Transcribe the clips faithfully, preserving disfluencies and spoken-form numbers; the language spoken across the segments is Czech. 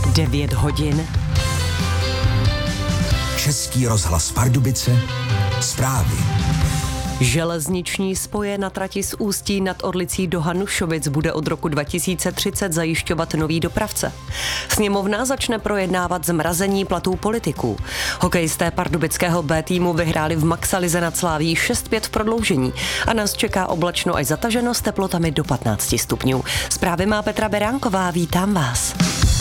devět hodin. Český rozhlas Pardubice, zprávy. Železniční spoje na trati z Ústí nad Orlicí do Hanušovic bude od roku dva tisíce třicet zajišťovat nový dopravce. Sněmovna začne projednávat zmrazení platů politiků. Hokejisté pardubického B týmu vyhráli v Maxalize nad Sláví šest pět v prodloužení a nás čeká oblačno až zataženo s teplotami do patnáct stupňů. Zprávy má Petra Beránková, vítám vás.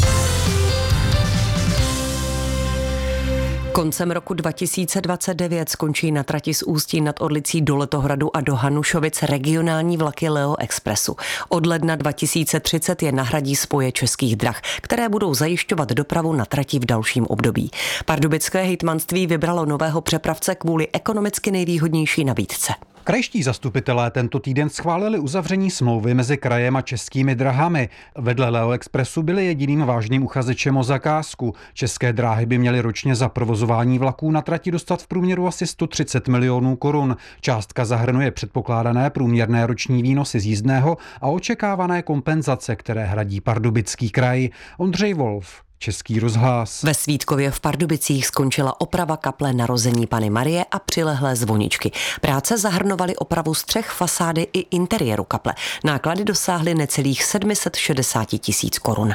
Koncem roku dva tisíce dvacet devět skončí na trati z Ústí nad Orlicí do Letohradu a do Hanušovic regionální vlaky Leo Expressu. Od ledna dva tisíce třicet je nahradí spoje Českých drah, které budou zajišťovat dopravu na trati v dalším období. Pardubické hejtmanství vybralo nového přepravce kvůli ekonomicky nejvýhodnější nabídce. Krajští zastupitelé tento týden schválili uzavření smlouvy mezi krajem a Českými drahami. Vedle Leo Expressu byli jediným vážným uchazečem o zakázku. České dráhy by měly ročně za provozování vlaků na trati dostat v průměru asi sto třicet milionů korun. Částka zahrnuje předpokládané průměrné roční výnosy z jízdného a očekávané kompenzace, které hradí Pardubický kraj. Ondřej Wolf, Český rozhlas. Ve Svítkově v Pardubicích skončila oprava kaple Narození Panny Marie a přilehlé zvoničky. Práce zahrnovaly opravu střech, fasády i interiéru kaple. Náklady dosáhly necelých sedm set šedesát tisíc korun.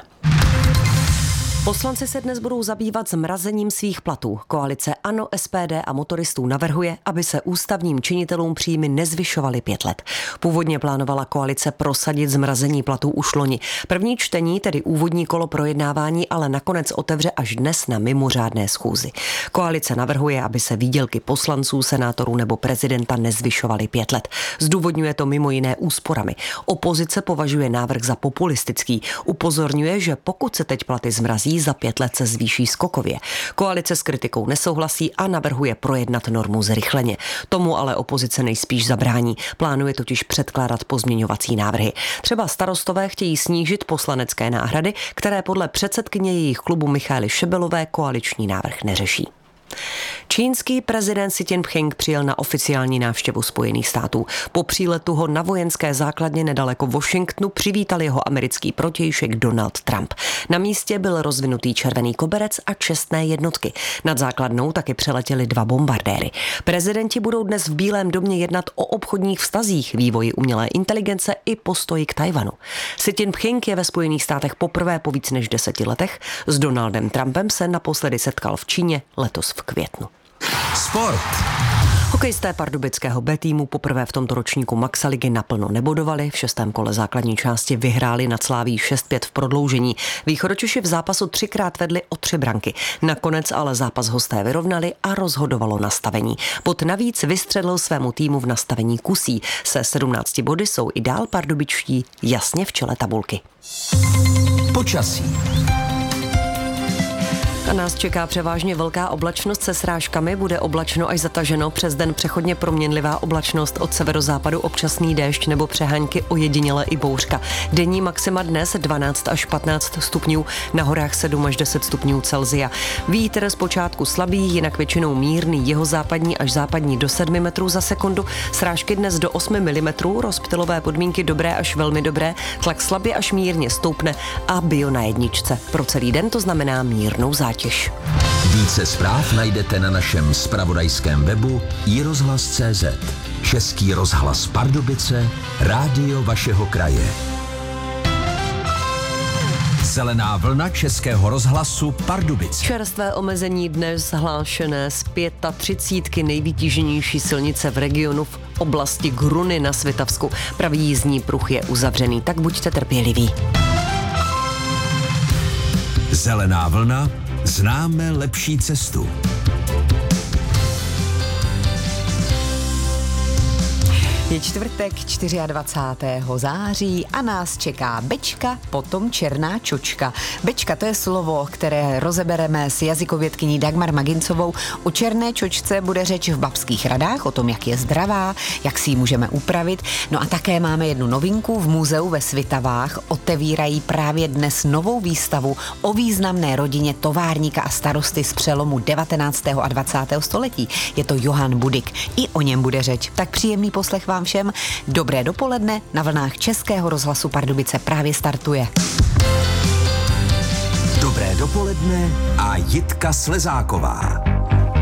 Poslanci se dnes budou zabývat zmrazením svých platů. Koalice ANO, S P D a motoristů navrhuje, aby se ústavním činitelům příjmy nezvyšovaly pět let. Původně plánovala koalice prosadit zmrazení platů už loni. První čtení, tedy úvodní kolo projednávání, ale nakonec otevře až dnes na mimořádné schůzi. Koalice navrhuje, aby se výdělky poslanců, senátorů nebo prezidenta nezvyšovaly pět let. Zdůvodňuje to mimo jiné úsporami. Opozice považuje návrh za populistický. Upozorňuje, že pokud se teď platy zmrazí, za pět let se zvýší skokově. Koalice s kritikou nesouhlasí a navrhuje projednat normu zrychleně. Tomu ale opozice nejspíš zabrání. Plánuje totiž předkládat pozměňovací návrhy. Třeba Starostové chtějí snížit poslanecké náhrady, které podle předsedkyně jejich klubu Michaely Šebelové koaliční návrh neřeší. Čínský prezident Xi Jinping přijel na oficiální návštěvu Spojených států. Po příletu ho na vojenské základně nedaleko Washingtonu přivítal jeho americký protějšek Donald Trump. Na místě byl rozvinutý červený koberec a čestné jednotky. Nad základnou taky přeletěly dva bombardéry. Prezidenti budou dnes v Bílém domě jednat o obchodních vztazích, vývoji umělé inteligence i postoji k Tajvanu. Xi Jinping je ve Spojených státech poprvé po víc než deseti letech. S Donaldem Trumpem se naposledy setkal v Číně letos v květnu. Sport. Hokejisté pardubického B týmu poprvé v tomto ročníku Maxaligy naplno nebodovali. V šestém kole základní části vyhráli nad Sláví šest pět v prodloužení. Východočeši v zápasu třikrát vedli o tři branky. Nakonec ale zápas hosté vyrovnali a rozhodovalo nastavení. Bod navíc vystřelil svému týmu v nastavení kusí. Se sedmnácti body jsou i dál pardubičtí jasně v čele tabulky. Počasí. A nás čeká převážně velká oblačnost se srážkami, bude oblačno až zataženo, přes den přechodně proměnlivá oblačnost, od severozápadu občasný déšť nebo přehánky, ojediněle i bouřka. Denní maxima dnes dvanáct až patnáct stupňů, na horách sedm až deset stupňů Celsia. Vítr zpočátku slabý, jinak většinou mírný, jihozápadní až západní do sedmi metrů za sekundu, srážky dnes do osmi milimetrů, rozptylové podmínky dobré až velmi dobré, tlak slabě až mírně stoupne a bio na jedničce. Pro celý den to znamená mírnou zátěž. Více zpráv najdete na našem zpravodajském webu i rozhlas tečka cé zet. Český rozhlas Pardubice, rádio vašeho kraje. Zelená vlna Českého rozhlasu Pardubice. Čerstvé omezení dnes hlášené z třicítky pěti nejvytíženější silnice v regionu v oblasti Gruny na Svitavsku. Pravý jízdní pruh je uzavřený, tak buďte trpěliví. Zelená vlna. Známe lepší cestu. Je čtvrtek dvacátého čtvrtého září a nás čeká bečka, potom černá čočka. Bečka, to je slovo, které rozebereme s jazykovědkyní Dagmar Magincovou. O černé čočce bude řeč v Babských Radách, o tom, jak je zdravá, jak si ji můžeme upravit. No a také máme jednu novinku. V muzeu ve Svitavách otevírají právě dnes novou výstavu o významné rodině továrníka a starosty z přelomu devatenáctého a dvacátého století. Je to Johann Budik. I o něm bude řeč. Tak příjemný poslech vám všem. Dobré dopoledne, na vlnách Českého rozhlasu Pardubice právě startuje. Dobré dopoledne. dopoledne a Jitka Slezáková.